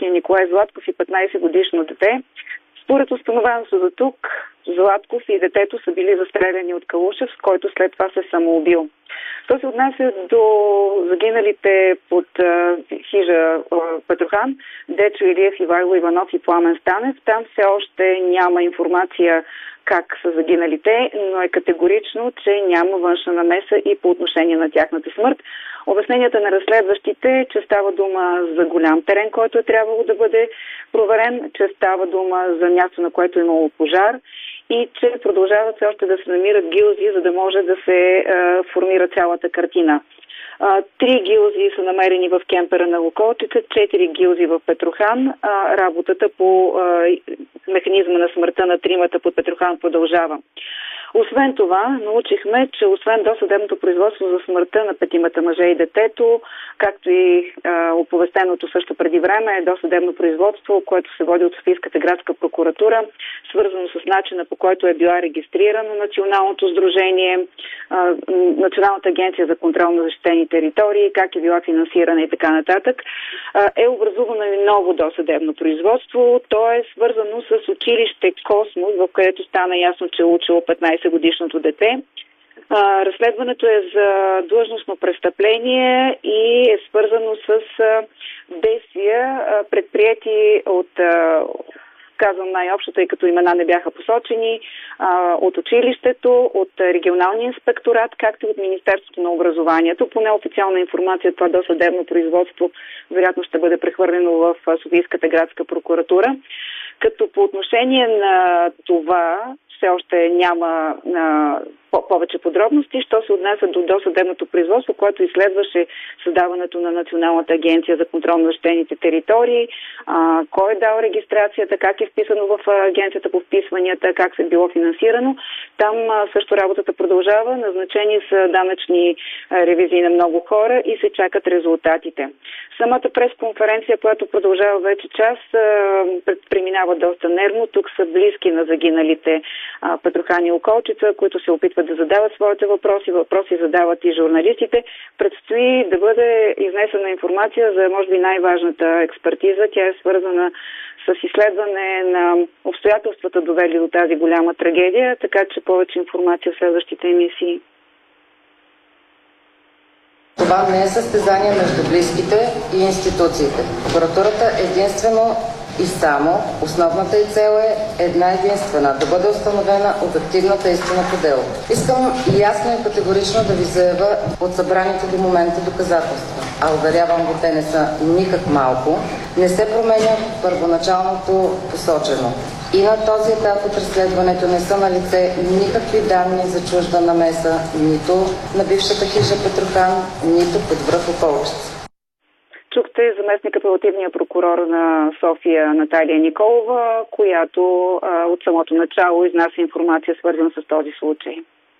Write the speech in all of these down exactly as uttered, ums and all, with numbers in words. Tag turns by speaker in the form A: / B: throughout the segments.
A: петнадесетгодишния Николай Златков и петнадесетгодишно дете. Според установеното до тук, Златков и детето са били застреляни от Калушев, с който след това се самоубил. То се отнася до загиналите под а, хижа а, Петрохан, Дечо Илиев, Ивайло Иванов и Пламен Станев. Там все още няма информация как са загиналите, но е категорично, че няма външна намеса и по отношение на тяхната смърт. Обясненията на разследващите, че става дума за голям терен, който е трябвало да бъде проверен, че става дума за място, на което е имало пожар и че продължават все още да се намират гилзи, за да може да се е, формира цялата картина. Три гилзи са намерени в кемпера на Луколчица, четири гилзи в Петрохан. А, работата по а, механизма на смъртта на тримата под Петрохан продължава. Освен това, научихме, че освен досъдебното производство за смъртта на петимата мъже и детето, както и а, оповестеното също преди време, е досъдебно производство, което се води от Софийската градска прокуратура, свързано с начина, по който е била регистрирано Националното сдружение, а, Националната агенция за контрол на защитени територии, как е била финансирана и така нататък. А, е образувано и ново досъдебно производство. То е свързано с училище Космос, в където стана ясно, че е учило петнадесетгодишното дете. А, разследването е за длъжностно престъпление и е свързано с а, действия, а, предприяти от, а, казвам най-общо, тъй като имена не бяха посочени, а, от училището, от регионалния инспекторат, както и от Министерството на образованието. По неофициална информация това досъдебно производство вероятно ще бъде прехвърлено в Софийската градска прокуратура. Като по отношение на това все още няма а, повече подробности, що се отнася до досъдебното производство, което изследваше създаването на Националната агенция за контрол на защитените територии, а, кой е дал регистрацията, как е вписано в агенцията по вписванията, как се е било финансирано. Там а, също работата продължава, назначени са данъчни а, ревизии на много хора и се чакат резултатите. Самата пресконференция, която продължава вече час, преминава доста нервно. Тук са близки на загиналите Петрохан и Околчица, които се опитват да задават своите въпроси. Въпроси задават и журналистите. Предстои да бъде изнесена информация за, може би, най-важната експертиза. Тя е свързана с изследване на обстоятелствата, довели до тази голяма трагедия, така че повече информация в следващите емисии.
B: Това не е състезание между близките и институциите. Прокуратурата единствено и само, основната й цел е една единствена – да бъде установена обективната истина по дело. Искам ясно и категорично да ви заявя от събраните до момента доказателства, а уверявам ви, те не са никак малко, не се променя първоначалното посочено. И на този етап от разследването не са на лице никакви данни за чужда намеса, нито на бившата хижа Петрохан, нито под връх Околчица.
A: Чухте заместник апелативния прокурор на София Наталия Николова, която а, от самото начало изнася информация, свързана с този случай.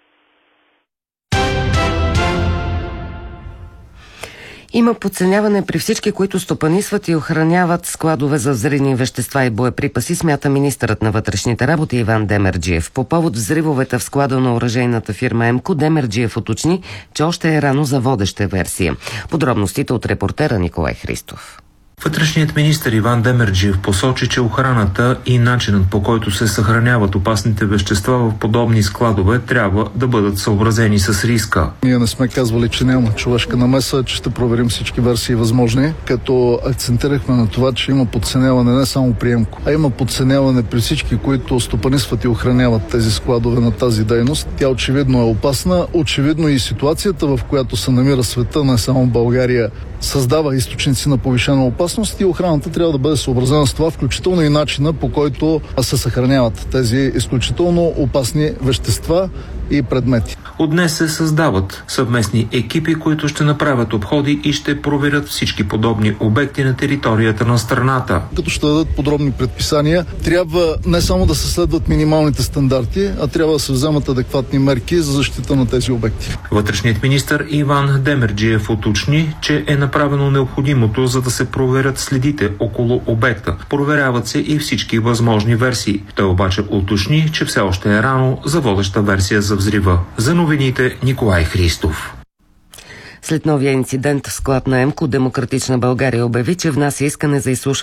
C: Има подценяване при всички, които стопанисват и охраняват складове за взривни вещества и боеприпаси, смята министърът на вътрешните работи Иван Демерджиев. По повод взривовете в склада на оръжейната фирма Емко, Демерджиев уточни, че още е рано за водеща версия. Подробностите от репортера Николай Христов.
D: Вътрешният министър Иван Демерджиев посочи, че охраната и начинът, по който се съхраняват опасните вещества в подобни складове, трябва да бъдат съобразени с риска.
E: Ние не сме казвали, че няма човешка намеса, че ще проверим всички версии възможни, като акцентирахме на това, че има подценяване не само при Емко, а има подценяване при всички, които стопанисват и охраняват тези складове на тази дейност. Тя очевидно е опасна, очевидно и ситуацията, в която се намира света, не само България, създава източници на повишена опасност и охраната трябва да бъде съобразена с това, включително и начина, по който се съхраняват тези изключително опасни вещества и предмети.
D: От днес се създават съвместни екипи, които ще направят обходи и ще проверят всички подобни обекти на територията на страната.
E: Като ще дадат подробни предписания, трябва не само да се следват минималните стандарти, а трябва да се вземат адекватни мерки за защита на тези обекти.
D: Вътрешният министър Иван Демерджиев уточни, че е направено необходимото, за да се проверят следите около обекта. Проверяват се и всички възможни версии. Той обаче уточни, че все още е рано за водеща версия за взрива. За новините Николай Христов.
C: След новия инцидент в склад на Емко, Демократична България обяви, че внася искане за изслушване